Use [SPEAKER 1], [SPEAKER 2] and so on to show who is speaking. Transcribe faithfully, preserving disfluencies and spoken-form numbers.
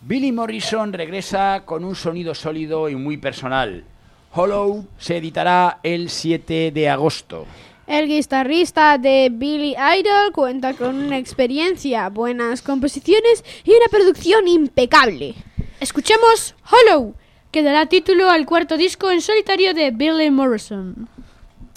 [SPEAKER 1] Billy Morrison regresa con un sonido sólido y muy personal. Hollow se editará el siete de agosto.
[SPEAKER 2] El guitarrista de Billy Idol cuenta con una experiencia, buenas composiciones y una producción impecable.
[SPEAKER 3] Escuchemos Hollow, que dará título al cuarto disco en solitario de Billy Morrison.